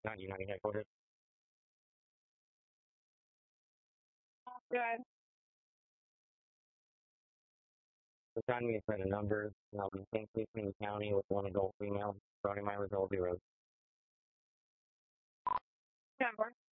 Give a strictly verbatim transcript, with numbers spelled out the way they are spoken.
ninety-nine headquarters. Good. The time we set a number, um, Saint Lucie County with one adult female, starting my result zero. Number.